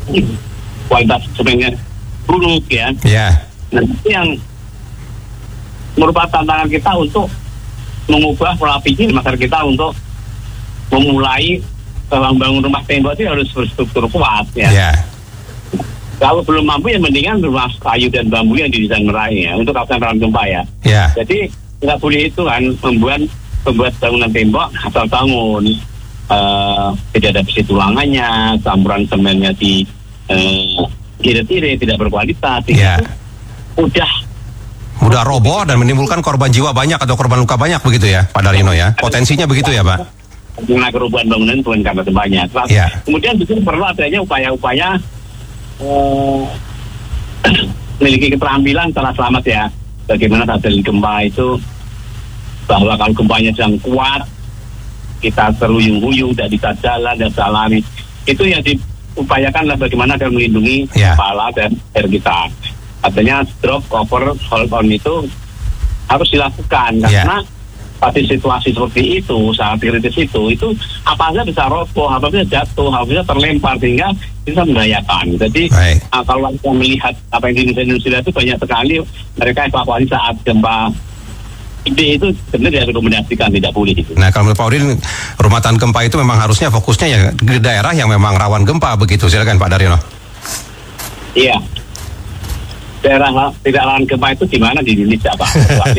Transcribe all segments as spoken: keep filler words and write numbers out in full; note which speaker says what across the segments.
Speaker 1: kualitas semennya buruk ya.
Speaker 2: Yeah.
Speaker 1: Nah, itu yang merupakan tantangan kita untuk mengubah pola pikir masyarakat kita untuk memulai membangun rumah tembok itu harus berstruktur kuat ya.
Speaker 2: Yeah.
Speaker 1: Kalau belum mampu ya mendingan rumah kayu dan bambu yang didesain meraih ya untuk kawasan rawan gempa ya.
Speaker 2: Yeah.
Speaker 1: Jadi nggak boleh itu kan membuat membuat bangunan tembok asal bangun, uh, tidak ada besi tulangannya, campuran semennya di uh, irit-irit tidak berkualitas.
Speaker 2: Yeah.
Speaker 1: Udah
Speaker 2: mudah roboh dan menimbulkan korban jiwa banyak atau korban luka banyak begitu ya Pak Daryono ya. Potensinya begitu ya Pak.
Speaker 1: Karena kerubuhan bangunan bukan karena banyak.
Speaker 2: Yeah.
Speaker 1: Kemudian juga perlu adanya upaya-upaya Uh, memiliki keterampilan setelah selamat ya. Bagaimana saat terjadi gempa itu, bahwa kalau gempanya sedang kuat, kita terhuyung-huyung, tidak bisa jalan, tidak bisa lari. Itu yang diupayakan adalah bagaimana agar melindungi
Speaker 2: yeah.
Speaker 1: kepala dan air kita. Artinya drop, cover, hold on itu harus dilakukan
Speaker 2: yeah.
Speaker 1: karena pada situasi seperti itu, saat kritis itu, itu apa saja bisa roboh, apa saja jatuh, apa saja terlempar, sehingga bisa membahayakan. Jadi
Speaker 2: right.
Speaker 1: uh, kalau kita melihat apa yang di Indonesia itu banyak sekali mereka evakuasi saat gempa ide itu sebenarnya direkomendasikan tidak boleh itu.
Speaker 2: Nah kalau menurut Pak Udin, rumah tahan gempa itu memang harusnya fokusnya ya di daerah yang memang rawan gempa begitu. Silakan Pak Daryono.
Speaker 1: Iya. Daerah tidak rawan gempa itu di mana di Indonesia Pak?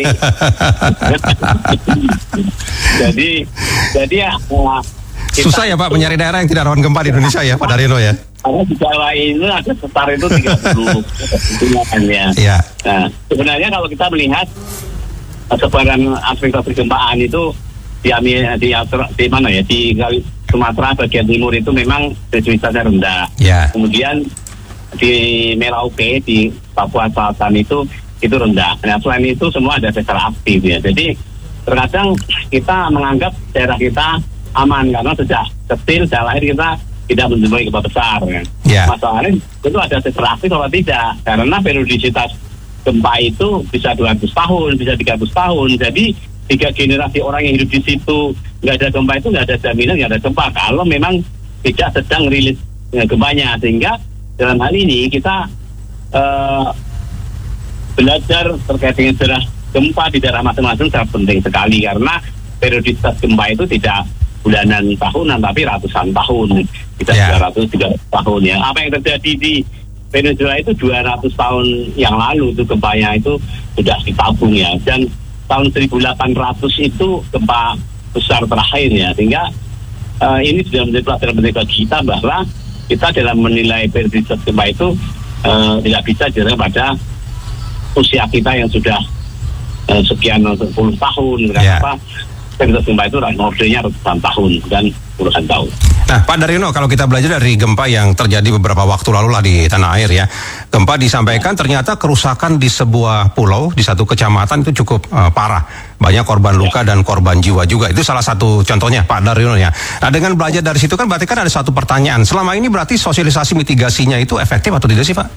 Speaker 1: jadi jadi ya
Speaker 2: kita, susah ya Pak mencari daerah yang tidak rawan gempa di Indonesia ya Pak Daryono ya.
Speaker 1: Karena di Jawa ini ada setar itu tiga puluh ya.
Speaker 2: Ya.
Speaker 1: Nah, sebenarnya kalau kita melihat sebaran aspek-aspek gempaan itu di di, di mana ya di Sumatera bagian timur itu memang seismisitasnya rendah.
Speaker 2: Ya.
Speaker 1: Kemudian di Merauke di Papua Selatan itu itu rendah. Nah selain itu semua ada sesar aktif ya. Jadi terkadang kita menganggap daerah kita aman karena sejak kecil sejak lahir kita tidak menjumpai gempa besar ya.
Speaker 2: Yeah.
Speaker 1: Masalahnya itu ada sesar aktif atau tidak karena periodisitas gempa itu bisa dua ratus tahun, bisa tiga ratus tahun. Jadi tiga generasi orang yang hidup di situ nggak ada gempa itu nggak ada jaminan nggak ada gempa kalau memang tidak sedang rilis ya, gempanya. Sehingga dalam hal ini kita uh, belajar terkait dengan sejarah gempa di daerah masing-masing sangat penting sekali karena periodisitas gempa itu tidak bulanan tahunan tapi ratusan tahun, bisa
Speaker 2: yeah.
Speaker 1: dua ratus tiga ratus tahun ya. Apa yang terjadi di Venezuela itu dua ratus tahun yang lalu itu gempanya itu sudah ditabung ya, dan tahun seribu delapan ratus itu gempa besar terakhir ya, sehingga uh, ini sudah menjadi pelajaran penting bagi kita bahwa kita dalam menilai periodisitas gempa itu uh, tidak bisa dilihat pada usia kita yang sudah uh, sekian puluh tahun
Speaker 2: yeah.
Speaker 1: apa periodisitas gempa itu modenya ratusan tahun dan puluhan tahun.
Speaker 2: Nah Pak Daryono, kalau kita belajar dari gempa yang terjadi beberapa waktu lalu lah di tanah air ya, gempa disampaikan ternyata kerusakan di sebuah pulau di satu kecamatan itu cukup uh, parah, banyak korban luka dan korban jiwa juga. Itu salah satu contohnya Pak Daryono ya. Nah dengan belajar dari situ kan berarti kan ada satu pertanyaan, selama ini berarti sosialisasi mitigasinya itu efektif atau tidak sih Pak?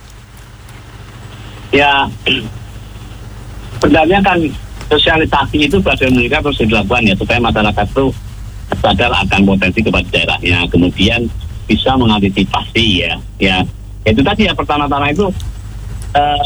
Speaker 1: Ya sebenarnya kan sosialisasi itu pada mereka harus dilakukan ya supaya masyarakat itu sadar akan potensi kepada daerahnya, kemudian bisa mengantisipasi ya, ya itu tadi ya pertama-tama itu uh,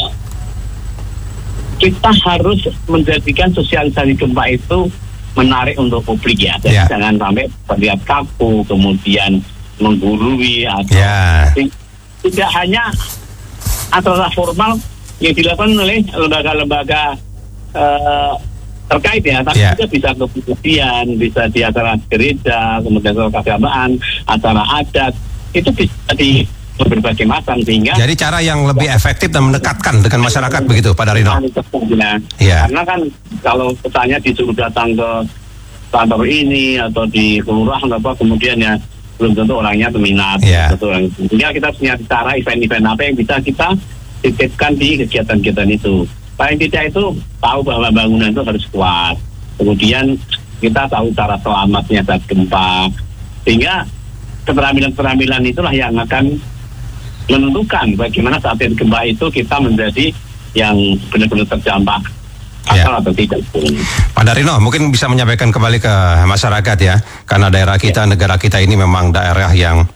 Speaker 1: kita harus menjadikan sosialisasi gempa itu menarik untuk publik ya, jadi yeah. jangan sampai terlihat kaku kemudian menggurui atau
Speaker 2: yeah.
Speaker 1: tidak hanya acara formal yang dilakukan oleh lembaga-lembaga uh, terkait ya, tapi
Speaker 2: yeah.
Speaker 1: juga bisa kepolisian, bisa di acara gereja, kemudian acara keagamaan, acara adat, itu bisa di berbagai macam sehingga.
Speaker 2: Jadi cara yang lebih efektif dan mendekatkan dengan masyarakat begitu, Pak Daryono.
Speaker 1: Ya. Karena kan kalau petanya disuruh datang ke kantor ini atau di kelurahan apa, kemudian ya belum tentu orangnya peminat.
Speaker 2: Yeah.
Speaker 1: Sehingga kita punya cara event-event apa yang bisa kita titipkan di kegiatan-kegiatan itu. Paling tidak itu tahu bahwa bangunan itu harus kuat. Kemudian kita tahu cara selamatnya saat gempa. Sehingga keterampilan-keterampilan itulah yang akan menentukan bagaimana saat gempa itu kita menjadi yang benar-benar terdampak asal ya. Atau tidak.
Speaker 2: Pak Daryono mungkin bisa menyampaikan kembali ke masyarakat ya, karena daerah kita, negara kita ini memang daerah yang